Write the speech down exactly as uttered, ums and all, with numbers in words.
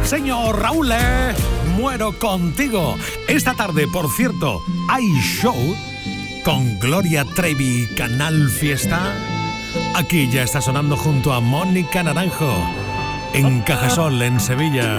Señor Raúl, eh, muero contigo. Esta tarde, por cierto, hay show con Gloria Trevi, Canal Fiesta. Aquí ya está sonando junto a Mónica Naranjo, en Cajasol, en Sevilla.